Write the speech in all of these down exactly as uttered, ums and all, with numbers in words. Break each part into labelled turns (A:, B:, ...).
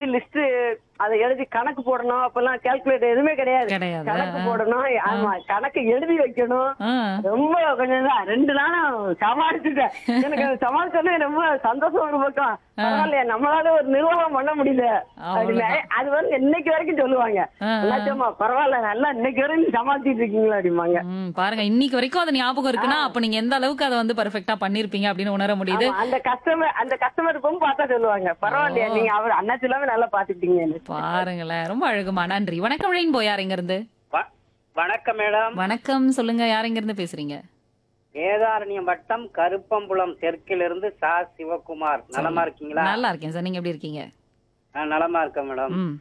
A: List அதை எழுதி கணக்கு போடணும். அப்பெல்லாம் கால்குலேட்டர் எதுவுமே கிடையாது.
B: கிடையாது.
A: கணக்கு
B: ஆ.
A: போடணும். ஆமா, கணக்கு எழுதி வைக்கணும்.
B: ஆ.
A: ரொம்ப கொஞ்சம் தான் ரெண்டு நாளும் சமாளிச்சுட்டேன். எனக்கு அது சமாளிச்சோன்னே ரொம்ப சந்தோஷம் ஒரு பக்கம். பரவாயில்லையா, நம்மளால ஒரு நிர்வாகம் பண்ண முடியல அப்படின்னு. அது வந்து இன்னைக்கு வரைக்கும் சொல்லுவாங்க, எல்லாச்சும்மா பரவாயில்ல, நல்லா இன்னைக்கு வரைக்கும் சமாளிச்சுட்டு இருக்கீங்களா அப்படிம்பாங்க.
B: ம், பாருங்க இன்னைக்கு வரைக்கும் அது ஞாபகம் இருக்குன்னா அப்ப நீங்க எந்த அளவுக்கு அதை வந்து பெர்ஃபெக்ட்டா பண்ணிருப்பீங்க அப்படின்னு உணர முடியுது.
A: ஆமா, அந்த கஸ்டமர் அந்த கஸ்டமருக்கும் பார்த்தா சொல்லுவாங்க, பரவாயில்லையா நீங்க அவர் அண்ணாச்சி எல்லாமே நல்லா பாத்துட்டீங்க.
B: பாருங்களேன், ரொம்ப அழகுமா. நன்றி. வணக்கம் ரெயின்போ, யார் எங்க இருந்து?
C: வ- வணக்கம் மேடம்.
B: வணக்கம், சொல்லுங்க, யார் எங்க இருந்து பேசுறீங்க?
C: வேதாரண்யம் வட்டம் கருப்பம்புலம் தெற்கிலிருந்து சா சிவகுமார். நலமா இருக்கீங்களா?
B: நல்லா இருக்கேன் சார், நீங்க எப்படி இருக்கீங்க?
C: நான் நலமா இருக்கேன் மேடம்.
B: ம்.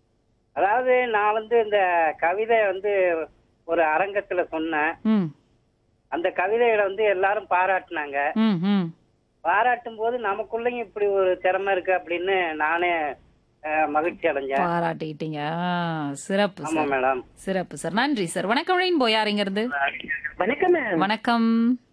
C: அதாவது நான் வந்து இந்த கவிதை வந்து ஒரு அரங்கத்துல சொன்னேன்.
B: ம்.
C: அந்த கவிதைகளை வந்து எல்லாரும் பாராட்டினாங்க.
B: ம். ம்.
C: பாராட்டும் போது நமக்குள்ளயும் இப்படி ஒரு திறமை இருக்கு அப்படின்னு நானே அஹ், மகிழ்ச்சி அடைஞ்சேன்.
B: பாராட்டிட்டீங்க. ஆ, சிறப்பு
C: ஆமா
B: சார்,
C: மேடம்.
B: சிறப்பு சார், நன்றி சார். வணக்கம் ரெயின்போ, யார் எங்க இருந்து?
A: வணக்கம் மேம்.
B: வணக்கம்.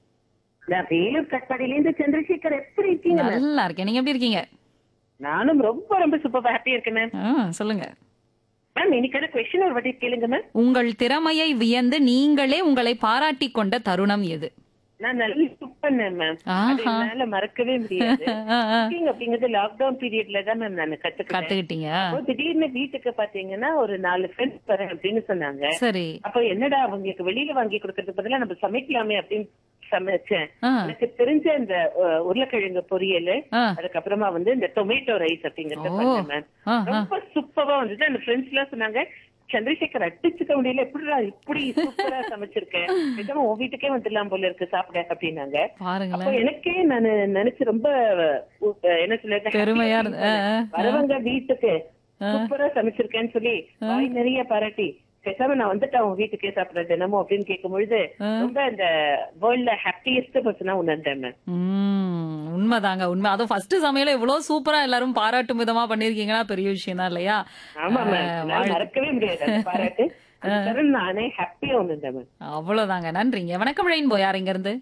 A: நான் வேலூர் கட்பாடியில இருந்து சந்திரசேகர். எப்படி இருக்கீங்க மேம்?
B: நல்லா இருக்கேன், நீங்க எப்படி இருக்கீங்க?
A: நானும் ரொம்ப ரொம்ப சூப்பர் ஹாப்பியா இருக்கேன் மேம்.
B: ஆ, சொல்லுங்க.
A: மேம், இன்னைக்கான கொஸ்டின் ஒரு வாட்டி கேளுங்க மேம்.
B: உங்கள் திறமையை வியந்து நீங்களே உங்களை பாராட்டி கொண்ட தருணம் எது?
A: நான் நல்லா குக் பண்ணேன் மேம். அது
B: ஆஹா.
A: என்னால மறக்கவே முடியாது.
B: ஆ, ஆ.
A: குக்கிங் அப்படிங்கிறது லாக்டவுன் பீரியட்ல தான் மேம் நான் கத்துக்கிட்டேன்.
B: கத்துக்கிட்டீங்க.
A: அப்போ திடீர்னு வீட்டுக்கு பாத்தீங்கன்னா ஒரு நாலு ஃப்ரெண்ட்ஸ் வரேன் அப்படின்னு சொன்னாங்க.
B: சரி.
A: அப்ப என்னடா அவங்களுக்கு வெளியில வாங்கி கொடுக்கறதுக்கு பதிலா நம்ம சமைக்கலாமே அப்படின்னு சமைச்சேன்.
B: ஆ.
A: எனக்கு தெரிஞ்ச இந்த அஹ், உருளைக்கிழங்கு பொரியல்,
B: ஆ.
A: அதுக்கப்புறமா வந்து இந்த டொமேட்டோ ரைஸ் அப்படிங்கறத
B: ஓ.
A: பண்ணேன் மேம்.
B: ஆ, ஆ.
A: ரொம்ப சூப்பரா வந்துட்டு அந்த ஃப்ரெண்ட்ஸ் எல்லாம் சொன்னாங்க, சந்திரசேகர் அடிச்சுக்க முடியல, எப்படிடா இப்படி சூப்பரா சமைச்சிருக்கேன், நிஜமா உன் வீட்டுக்கே வந்துடலாம் போல இருக்கு சாப்பிட அப்படின்னாங்க. அப்போ
B: பாருங்களேன்,
A: எனக்கே நான் நினைச்சு ரொம்ப உ- என்ன சொல்றது,
B: பெருமையா இருந்து- ஆ, ஆ, ஆ.
A: வரவங்க வீட்டுக்கு சூப்பரா சமைச்சிருக்கேன்னு சொல்லி வாய் நிறைய பாராட்டி, பேசாம நான் வந்துட்டேன் உங்க வீட்டுக்கே சாப்பிட தினமும் அப்படின்னு கேட்கும் பொழுது ரொம்ப இந்த வேர்ல்ட்ல ஹாப்பியஸ்ட் பர்சனா உணர்ந்தேன் மேம்.
B: ம், உண்மைதாங்க, உண்மை. அதுவும் ஃபர்ஸ்ட் சமையல இவ்வளவு சூப்பரா எல்லாரும் பாராட்டும் விதமா பண்ணிருக்கீங்கன்னா பெரிய விஷயம் தான் இல்லையா?
A: ஆமா
B: ஆ,
A: மேம், நான்
B: வாழ்த்து.
A: மறக்கவே முடியாது அந்த பாராட்டு. அந்த தருணம் நானே ஹாப்பியா உணர்ந்தேன் மேம்.
B: அவ்வளவுதாங்க, நன்றிங்க. வணக்கம் ரெயின்போ, யார் எங்க இருந்து?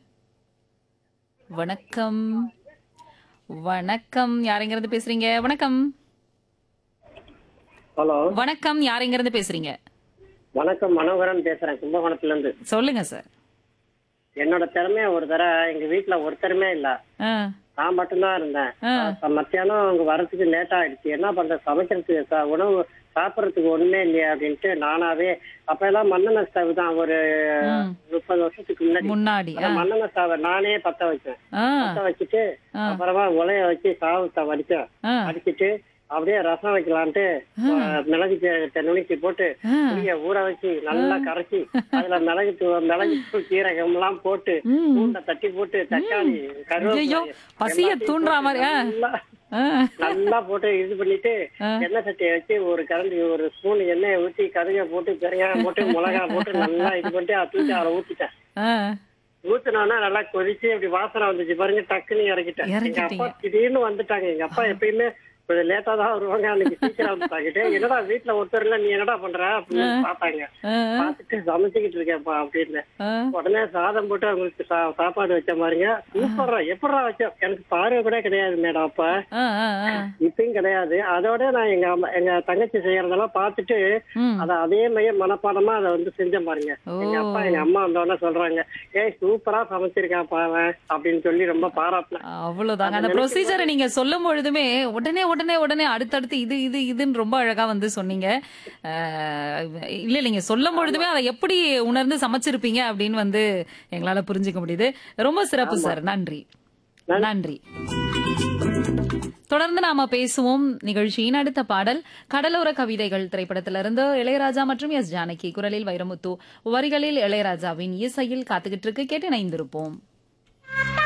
B: வணக்கம். வணக்கம், யார் எங்க இருந்து பேசுறீங்க? வணக்கம்.
D: ஹலோ,
B: வணக்கம், யார் எங்க இருந்து பேசுறீங்க?
D: வணக்கம். மனோகரன் பேசுறேன், கும்பகோணத்துல இருந்து.
B: சொல்லுங்க சார்.
D: என்னோட திறமைய ஒரு தர எங்க வீட்டுல ஒருத்தருமே இல்ல,
B: ஆ,
D: நான் மட்டும்தான் இருந்தேன்.
B: ஆ.
D: அப்ப மத்தியானம் அவங்க வரதுக்கு லேட் ஆயிடுச்சு. என்ன பண்ற, சமைக்கிறதுக்கு ச- உணவு சாப்பிடறதுக்கு ஒண்ணுமே இல்லையா அப்படின்ட்டு நானாவே, அப்ப எல்லாம் மண்ணெண்ணெய் ஸ்டவ் தான், ஒரு
B: ம்.
D: முப்பது வருஷத்துக்கு முன்னாடி
B: முன்னாடி.
D: அந்த
B: ஆ,
D: மண்ணெண்ணெய் ஸ்டவ் நானே பத்த வச்சேன்.
B: ஆ,
D: பத்த வச்சுட்டு
B: ஆ.
D: அப்புறமா உலைய வச்சு சாதத்தை வடிச்சேன்.
B: ஆ,
D: அடிச்சிட்டு அப்படியே ரசம் வைக்கலான்ட்டு அஹ், மிளகு சீரகத்தை நுணுக்கி போட்டு
B: ஆ.
D: புளிய ஊற வச்சு நல்லா கரைச்சி அதுல மிளகு தூ- மிளகு தூள், சீரகம் எல்லாம் போட்டு
B: ம்.
D: பூண்டை தட்டி போட்டு தக்காளி
B: ஐயோ,
D: கருவேப்பிலை
B: பசிய
D: எல்லாத்தையும்
B: தூண்டுற
D: போட்டு
B: மாதிரி. ஆ.
D: நல்லா
B: ஆ.
D: நல்லா போட்டு இது பண்ணிட்டு
B: ஆ.
D: எண்ணெய் சட்டியை வச்சு ஒரு கரண்டி ஒரு ஸ்பூன் எண்ணெயை ஊத்தி கருக போட்டு பெருங்காயம் போட்டு மிளகா போட்டு நல்லா இது பண்ணிட்டு அதை தூக்கி அதை ஊத்திட்டேன்.
B: ஆ.
D: ஊத்துனோன்னா நல்லா கொதிச்சு அப்படி வாசனை வந்துச்சு பாருங்க, டக்குன்னு இறக்கிட்டேன். எங்க
B: இறக்கிட்டீங்க.
D: அப்பா திடீர்னு வந்துட்டாங்க. எங்க அப்பா எப்பயுமே கொஞ்சம் லேட்டா தான் வருவாங்க, அன்னைக்கு சீக்கிரம் வந்துட்டாங்கிட்டு, என்னடா வீட்டுல ஒருத்தர் இல்ல, நீ என்னடா பண்ற அப்படின்னு பாத்தாங்க.
B: ஆ.
D: பாத்துட்டு சமைச்சுக்கிட்டு இருக்கேன்ப்பா அப்படின்னு.
B: ஆ.
D: உடனே சாதம் போட்டு அவங்களுக்கு சா- சாப்பாடு வச்ச மாதிரிங்க. சூப்பரா, எப்படா வச்ச, எனக்கு பார்வை கூட கிடையாது மேடம் அப்ப,
B: ஆ, ஆ, ஆ.
D: இப்பயும் கிடையாது. அதோட நான் எங்க அம்மா எங்க தங்கச்சி செய்யறதெல்லாம் பார்த்துட்டு
B: ம்.
D: அத அதே மாதிரி மனப்பாடமா அதை வந்து செஞ்சேன் பாருங்க.
B: ஓ.
D: எங்க அப்பா எங்க அம்மா வந்தோடனே சொல்றாங்க, ஏய் சூப்பரா சமைச்சிருக்கான் பாவன் அப்படின்னு சொல்லி ரொம்ப பாராட்டினேன்.
B: அவ்வளவுதாங்க. அந்த ப்ரொசீஜரை நீங்க சொல்லும் பொழுதுமே உடனே உடனே உடனே அடுத்தடுத்து இது இது இதுன்னு ரொம்ப அழகா வந்து சொன்னீங்க. அஹ், இல்ல நீங்க சொல்லும் பொழுதுமே அதை எப்படி உணர்ந்து சமைச்சிருப்பீங்க அப்படின்னு வந்து எங்களால புரிஞ்சுக்க முடியுது. ரொம்ப சிறப்பு சார், நன்றி நன்றி. தொடர்ந்து நாம பேசுவோம். நிகழ்ச்சியின் அடுத்த பாடல் கடலோர கவிதைகள் திரைப்படத்திலிருந்து இளையராஜா மற்றும் எஸ் ஜானகி குரலில் வைரமுத்து, வரிகளில் இளையராஜாவின் இசையில் காத்துக்கிட்டு இருக்கு. கேட்டு இணைந்திருப்போம்.